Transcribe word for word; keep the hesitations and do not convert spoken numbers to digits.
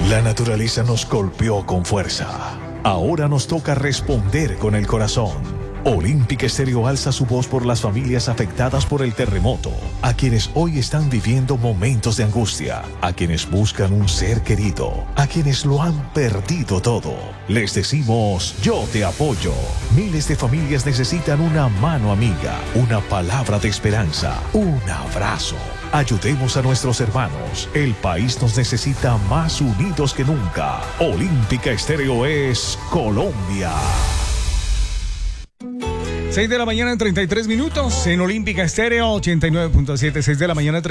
La naturaleza nos golpeó con fuerza. Ahora nos toca responder con el corazón. Olímpica Estéreo alza su voz por las familias afectadas por el terremoto, a quienes hoy están viviendo momentos de angustia, a quienes buscan un ser querido, a quienes lo han perdido todo. Les decimos, yo te apoyo. Miles de familias necesitan una mano amiga, una palabra de esperanza, un abrazo. Ayudemos a nuestros hermanos. El país nos necesita más unidos que nunca. Olímpica Estéreo es Colombia. seis de la mañana en treinta y tres minutos en Olímpica Estéreo ochenta y nueve punto siete, seis de la mañana.